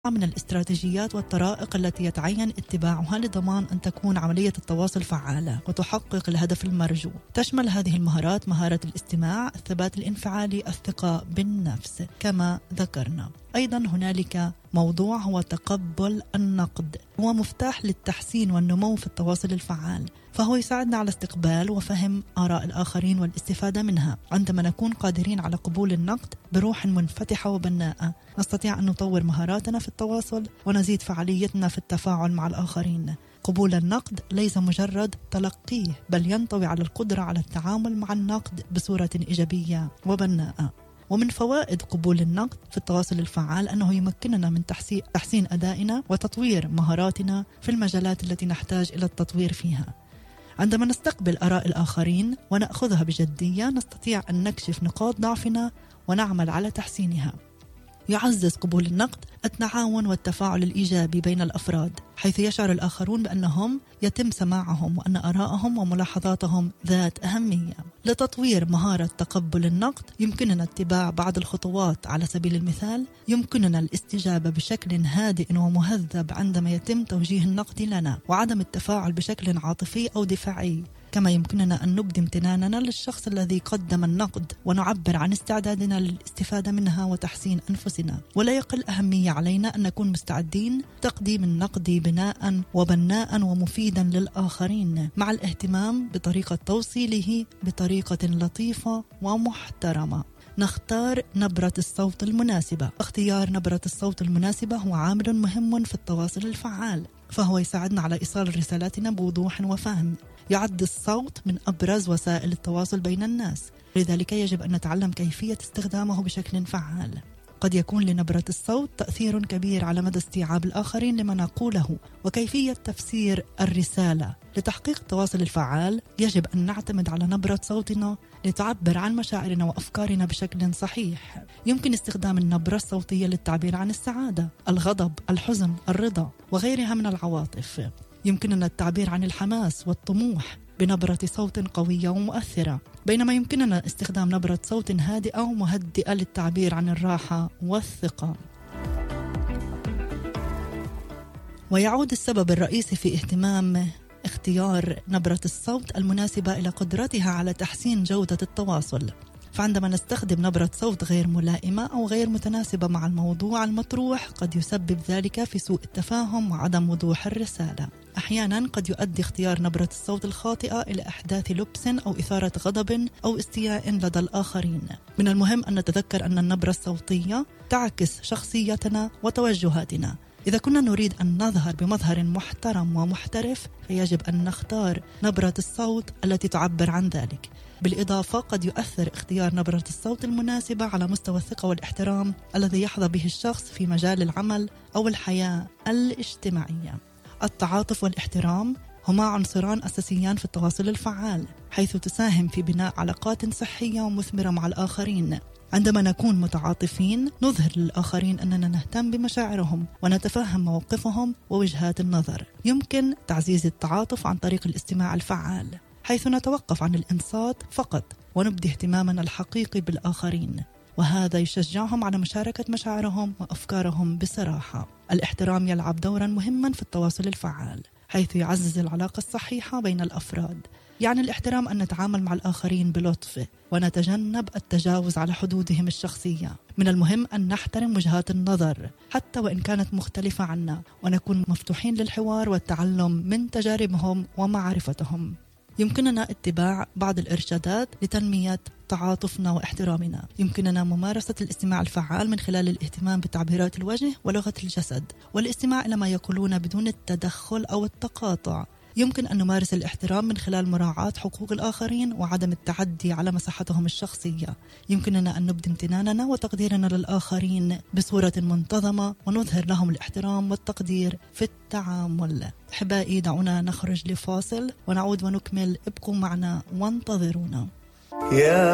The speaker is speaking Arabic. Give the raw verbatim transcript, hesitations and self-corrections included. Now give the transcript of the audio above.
من الاستراتيجيات والطرائق التي يتعين اتباعها لضمان أن تكون عملية التواصل فعالة وتحقق الهدف المرجو. تشمل هذه المهارات مهارة الاستماع، الثبات الانفعالي، الثقة بالنفس كما ذكرنا. أيضا هنالك موضوع هو تقبل النقد، هو مفتاح للتحسين والنمو في التواصل الفعال، فهو يساعدنا على استقبال وفهم آراء الآخرين والاستفادة منها. عندما نكون قادرين على قبول النقد بروح منفتحة وبناءة نستطيع أن نطور مهاراتنا في التواصل ونزيد فعاليتنا في التفاعل مع الآخرين. قبول النقد ليس مجرد تلقيه، بل ينطوي على القدرة على التعامل مع النقد بصورة إيجابية وبناءة. ومن فوائد قبول النقد في التواصل الفعال أنه يمكننا من تحسين أدائنا وتطوير مهاراتنا في المجالات التي نحتاج إلى التطوير فيها. عندما نستقبل آراء الآخرين ونأخذها بجدية نستطيع أن نكشف نقاط ضعفنا ونعمل على تحسينها. يعزز قبول النقد التعاون والتفاعل الإيجابي بين الأفراد، حيث يشعر الآخرون بأنهم يتم سماعهم وأن آراءهم وملاحظاتهم ذات أهمية. لتطوير مهارة تقبل النقد يمكننا اتباع بعض الخطوات. على سبيل المثال، يمكننا الاستجابة بشكل هادئ ومهذب عندما يتم توجيه النقد لنا، وعدم التفاعل بشكل عاطفي أو دفاعي. كما يمكننا أن نبدي امتناننا للشخص الذي قدم النقد ونعبر عن استعدادنا للاستفادة منها وتحسين أنفسنا. ولا يقل أهمية علينا أن نكون مستعدين تقديم النقد بناء وبناء ومفيدا للآخرين، مع الاهتمام بطريقة توصيله بطريقة لطيفة ومحترمة. نختار نبرة الصوت المناسبة. اختيار نبرة الصوت المناسبة هو عامل مهم في التواصل الفعال، فهو يساعدنا على إيصال رسالاتنا بوضوح وفهم. يعد الصوت من أبرز وسائل التواصل بين الناس، لذلك يجب أن نتعلم كيفية استخدامه بشكل فعال. قد يكون لنبرة الصوت تأثير كبير على مدى استيعاب الآخرين لما نقوله وكيفية تفسير الرسالة. لتحقيق التواصل الفعال يجب أن نعتمد على نبرة صوتنا لتعبر عن مشاعرنا وأفكارنا بشكل صحيح. يمكن استخدام النبرة الصوتية للتعبير عن السعادة، الغضب، الحزن، الرضا وغيرها من العواطف. يمكننا التعبير عن الحماس والطموح بنبرة صوت قوية ومؤثرة، بينما يمكننا استخدام نبرة صوت هادئة ومهدئة للتعبير عن الراحة والثقة. ويعود السبب الرئيسي في اهتمام اختيار نبرة الصوت المناسبة إلى قدرتها على تحسين جودة التواصل. فعندما نستخدم نبرة صوت غير ملائمة أو غير متناسبة مع الموضوع المطروح قد يسبب ذلك في سوء التفاهم وعدم وضوح الرسالة. أحيانا قد يؤدي اختيار نبرة الصوت الخاطئة إلى إحداث لبس أو إثارة غضب أو استياء لدى الآخرين. من المهم أن نتذكر أن النبرة الصوتية تعكس شخصيتنا وتوجهاتنا. إذا كنا نريد أن نظهر بمظهر محترم ومحترف فيجب أن نختار نبرة الصوت التي تعبر عن ذلك. بالإضافة قد يؤثر اختيار نبرة الصوت المناسبة على مستوى الثقة والاحترام الذي يحظى به الشخص في مجال العمل أو الحياة الاجتماعية. التعاطف والاحترام هما عنصران أساسيان في التواصل الفعال، حيث تساهم في بناء علاقات صحية ومثمرة مع الآخرين. عندما نكون متعاطفين نظهر للآخرين أننا نهتم بمشاعرهم ونتفهم مواقفهم ووجهات النظر. يمكن تعزيز التعاطف عن طريق الاستماع الفعال، حيث نتوقف عن الإنصات فقط ونبدي اهتمامنا الحقيقي بالآخرين، وهذا يشجعهم على مشاركة مشاعرهم وأفكارهم بصراحة. الاحترام يلعب دورا مهما في التواصل الفعال، حيث يعزز العلاقة الصحيحة بين الأفراد. يعني الاحترام أن نتعامل مع الآخرين بلطف ونتجنب التجاوز على حدودهم الشخصية. من المهم أن نحترم وجهات النظر حتى وإن كانت مختلفة عنا، ونكون مفتوحين للحوار والتعلم من تجاربهم ومعرفتهم. يمكننا اتباع بعض الإرشادات لتنمية تعاطفنا واحترامنا. يمكننا ممارسة الاستماع الفعال من خلال الاهتمام بتعبيرات الوجه ولغة الجسد، والاستماع إلى ما يقولون بدون التدخل أو التقاطع. يمكن أن نمارس الاحترام من خلال مراعاة حقوق الآخرين وعدم التعدي على مساحتهم الشخصية. يمكننا أن نبدي امتناننا وتقديرنا للآخرين بصورة منتظمة ونظهر لهم الاحترام والتقدير في التعامل. أحبائي، دعونا نخرج لفاصل ونعود ونكمل. ابقوا معنا وانتظرونا.